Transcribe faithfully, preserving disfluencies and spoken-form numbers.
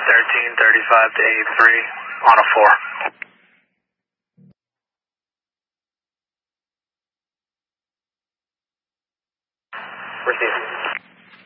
thirteen thirty-five to eighty-three on a four. Receiving.